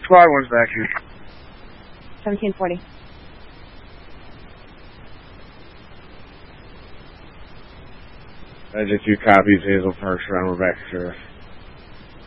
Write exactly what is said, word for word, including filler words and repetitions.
Squad one's back here. seventeen forty. I just two copies, Hazel Park, Surround, we're back to Sheriff.